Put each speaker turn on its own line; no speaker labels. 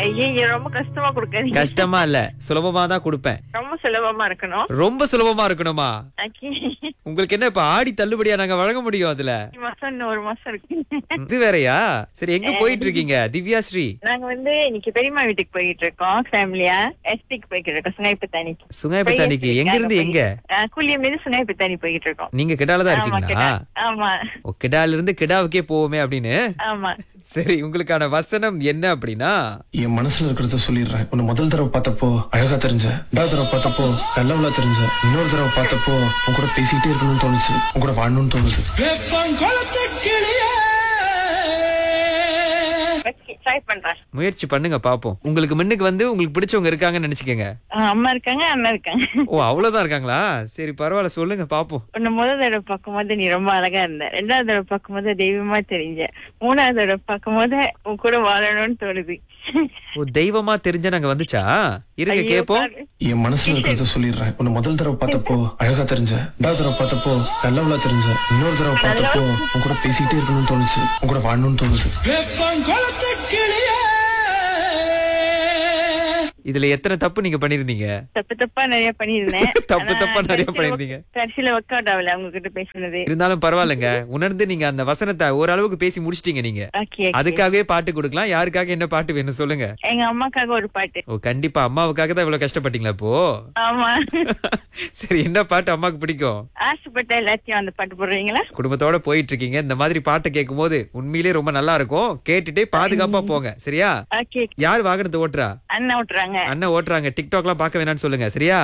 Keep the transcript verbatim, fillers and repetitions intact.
ஐயோ, ரொம்ப கஷ்டமா கொடுக்காதீங்க.
கஷ்டமா இல்ல, சுலபமா தான் கொடுப்பேன்.
ரொம்ப சுலபமா இருக்கணும்.
ரொம்ப சுலபமா இருக்கணுமா?
Okay.
உங்களுக்கு என்ன இப்ப ஆடி தள்ளுபடியா நாங்க வழங்க முடியும் அதுல?
இந்த மாசம் இன்னும் ஒரு மாசம் இருக்கு.
இது வேறயா? சரி, எங்க போயிட்டு இருக்கீங்க திவ்யா ஸ்ரீ?
நாங்க வந்து இன்னைக்கு பெரியம்மா வீட்டுக்கு போயிட்டு இருக்கோம். ஃபேமிலியா எஸ்பிக்கு போயிட்டு இருக்கோம். சுங்கைப்பத்தானிக்கு.
சுங்கைப்பச்சானிக்கு எங்க இருந்து எங்க?
கூலியம் இருந்து சுங்கைப்பத்தானி போயிட்டு இருக்கோம்.
நீங்க கிடால தான்
ஆமா,
இருக்கீங்களா?
கிடா. ஆமா
ஓ, கிடால இருந்து கிடாவுக்கே போவோமே அப்படின்னு.
ஆமா.
சரி, உங்களுக்கான வசனம் என்ன அப்படின்னா,
என் மனசுல இருக்கிறத சொல்லிடுறேன். உன்னை முதல் தடவை பார்த்தப்போ அழகா தெரிஞ்ச, ரெண்டாவது தடவை பார்த்தப்போ நல்லவளா தெரிஞ்ச, இன்னொரு தடவை பார்த்தப்போ உன் கூட பேசிக்கிட்டே இருக்கணும்னு தோணுச்சு, உன் கூட வாழணும்னு தோணுச்சு.
ட்ரை பண்றேன்.
முயற்சி பண்ணுங்க பாப்போம். உங்களுக்கு முன்னுக்கு வந்து உங்களுக்கு பிடிச்சவங்க இருக்காங்கன்னு நினைச்சுக்கங்க.
அம்மா இருக்காங்க, அண்ணா இருக்காங்க.
ஓ, அவ்வளவுதான் இருக்காங்களா? சரி, பரவாயில்ல, சொல்லுங்க பாப்போம்.
உன்னை முதல் தடவை பார்க்கும்போது நீ ரொம்ப அழகா இருந்த, ரெண்டாவது தடவை பார்க்கும்போது தெய்வமா தெரிஞ்ச, மூணாவது தடவை பார்க்கும்போது உன் கூட வாழணும்னு தோணுது.
ஓ, தெய்வமா தெரிஞ்ச நாங்க வந்துச்சா? இருங்க கேப்போம்.
என் மனசுல இருக்கிறத சொல்லிடுறேன். உன்னை முதல் தடவை பார்த்தப்போ அழகா தெரிஞ்ச, ரெண்டாவது தடவை பார்த்தப்போ நல்லவளா தெரிஞ்ச, இன்னொரு தடவை பார்த்தப்போ உன் கூட பேசிக்கிட்டே இருக்கணும்னு தோணுச்சு, உன் கூட வாழணும்னு தோணுச்சு.
இதுல எத்தனை தப்பு நீங்க பண்ணிருந்தீங்க?
தப்பு தப்பா நிறைய பண்ணிருந்தேன்.
தப்பு தப்பா நிறைய பண்ணிருந்தீங்க.
கடைசியில ஒர்க் அவுட் ஆகல அவங்க கிட்ட பேசுனது.
இருந்தாலும் பரவாயில்லைங்க, உணர்ந்து நீங்க அந்த வசனத்தை ஓரளவுக்கு பேசி முடிச்சிட்டீங்க நீங்க.
Okay,
அதுக்காகவே பாட்டு கொடுக்கலாம். யாருக்காக என்ன பாட்டு வேணும் சொல்லுங்க.
எங்க அம்மாக்காக ஒரு பாட்டு.
ஓ, கண்டிப்பா அம்மாவுக்காக தான் இவ்வளவு கஷ்டப்பட்டீங்களா இப்போ?
ஆமா.
சரி, என்ன பாட்டு அம்மாக்கு பிடிக்கும்?
ஆசைப்பட்ட எல்லாத்தையும் அந்த பாட்டு போடுறீங்களா?
குடும்பத்தோட போயிட்டு இருக்கீங்க, இந்த மாதிரி பாட்டை கேட்கும் போது உண்மையிலேயே ரொம்ப நல்லா இருக்கும். கேட்டுட்டே பாதுகாப்பா போங்க, சரியா?
Okay.
யார் வாகனத்தை ஓட்டுறா?
அண்ணா விட்டுறாங்க.
அண்ணன் ஓட்டுறாங்க. டிக்டாக் எல்லாம் பார்க்க வேணாம்னு சொல்லுங்க, சரியா?